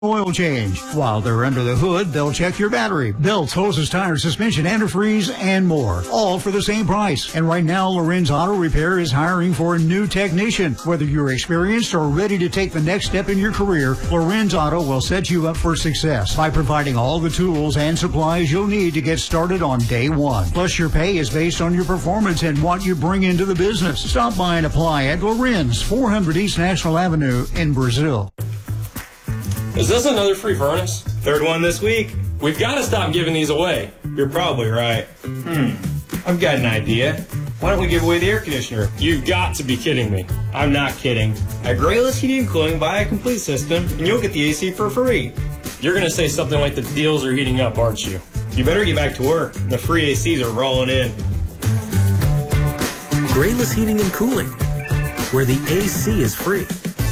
oil change. While they're under the hood, they'll check your battery, belts, hoses, tires, suspension, antifreeze, and more. All for the same price. And right now, Lorenz Auto Repair is hiring for a new technician. Whether you're experienced or ready to take the next step in your career, Lorenz Auto will set you up for success by providing all the tools and supplies you'll need to get started on day one. Plus, your pay is based on your performance and what you bring into the business. Stop by and apply at Lorenz, 400 East National Avenue in Brazil. Is this another free furnace? Third one this week. We've got to stop giving these away. You're probably right. I've got an idea. Why don't we give away the air conditioner? You've got to be kidding me. I'm not kidding. At Grayless Heating and Cooling, buy a complete system, and you'll get the AC for free. You're going to say something like the deals are heating up, aren't you? You better get back to work. The free ACs are rolling in. Grayless Heating and Cooling, where the AC is free.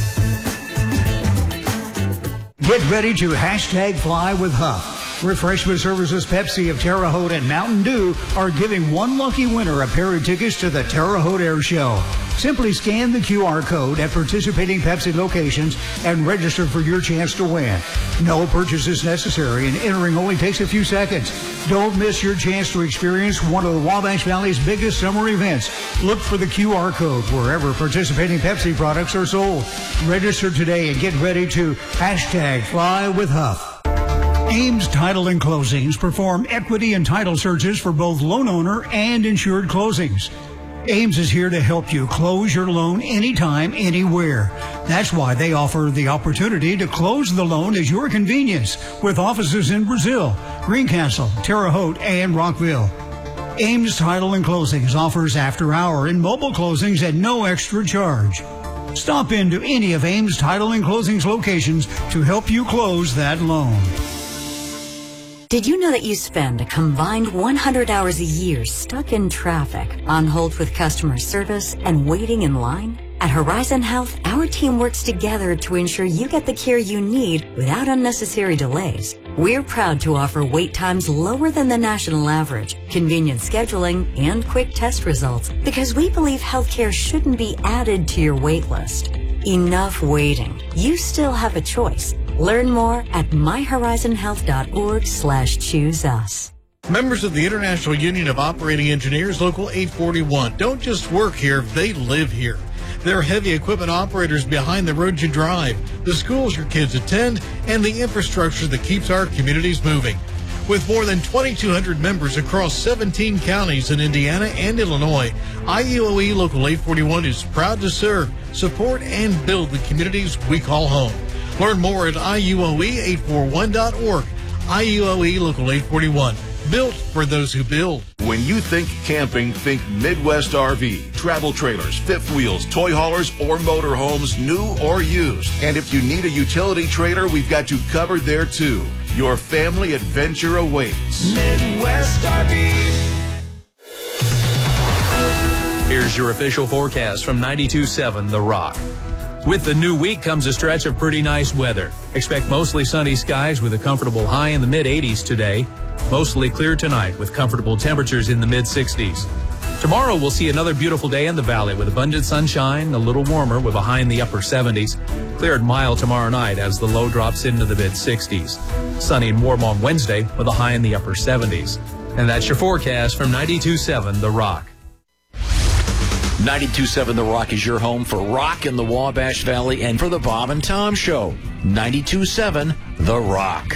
Get ready to #fly with Huff. Refreshment Services, Pepsi of Terre Haute, and Mountain Dew are giving one lucky winner a pair of tickets to the Terre Haute Air Show. Simply scan the QR code at participating Pepsi locations and register for your chance to win. No purchase is necessary, and entering only takes a few seconds. Don't miss your chance to experience one of the Wabash Valley's biggest summer events. Look for the QR code wherever participating Pepsi products are sold. Register today and get ready to #fly with Huff. Ames Title and Closings perform equity and title searches for both loan owner and insured closings. Ames is here to help you close your loan anytime, anywhere. That's why they offer the opportunity to close the loan at your convenience with offices in Brazil, Greencastle, Terre Haute, and Rockville. Ames Title and Closings offers after-hour and mobile closings at no extra charge. Stop into any of Ames Title and Closings locations to help you close that loan. Did you know that you spend a combined 100 hours a year stuck in traffic, on hold with customer service, and waiting in line? At Horizon Health, our team works together to ensure you get the care you need without unnecessary delays. We're proud to offer wait times lower than the national average, convenient scheduling, and quick test results because we believe healthcare shouldn't be added to your wait list. Enough waiting. You still have a choice. Learn more at myhorizonhealth.org/choose us. Members of the International Union of Operating Engineers, Local 841, don't just work here, they live here. They're heavy equipment operators behind the roads you drive, the schools your kids attend, and the infrastructure that keeps our communities moving. With more than 2,200 members across 17 counties in Indiana and Illinois, IUOE Local 841 is proud to serve, support, and build the communities we call home. Learn more at IUOE841.org. IUOE Local 841. Built for those who build. When you think camping, think Midwest RV. Travel trailers, fifth wheels, toy haulers, or motorhomes, new or used. And if you need a utility trailer, we've got you covered there too. Your family adventure awaits. Midwest RV. Here's your official forecast from 92.7 The Rock. With the new week comes a stretch of pretty nice weather. Expect mostly sunny skies with a comfortable high in the mid-80s today. Mostly clear tonight with comfortable temperatures in the mid-60s. Tomorrow we'll see another beautiful day in the valley with abundant sunshine, a little warmer with a high in the upper 70s. Clear and mild tomorrow night as the low drops into the mid-60s. Sunny and warm on Wednesday with a high in the upper 70s. And that's your forecast from 92.7 The Rock. 92.7 The Rock is your home for rock in the Wabash Valley and for the Bob and Tom Show. 92.7 The Rock.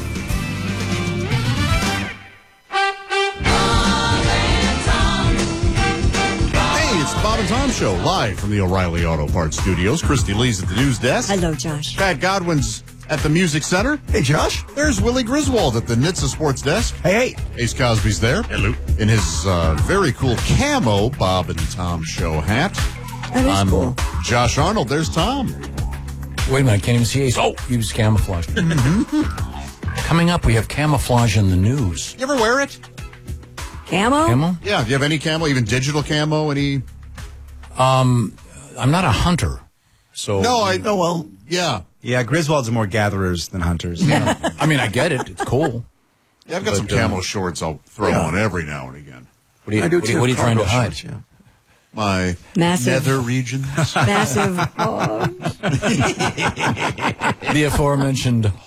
Hey, it's the Bob and Tom Show, live from the O'Reilly Auto Parts Studios. Christy Lee's at the news desk. Hello, Josh. Pat Godwin's at the music center. Hey, Josh. There's Willie Griswold at the NHTSA Sports Desk. Hey. Ace Cosby's there. Hello. In his very cool camo Bob and Tom Show hat. That is cool. Josh Arnold. There's Tom. Wait a minute, I can't even see Ace. Oh, he was camouflaged. Coming up, we have camouflage in the news. You ever wear it? Camo? Camo? Yeah. Do you have any camo, even digital camo? Any? I'm not a hunter, so. No, yeah. Yeah, Griswolds are more gatherers than hunters. Yeah. I mean, I get it. It's cool. Yeah, I've got some camo shorts I'll throw on every now and again. What are you trying to hide? Shorts, my Massive. nether regions. Massive. Oh. The aforementioned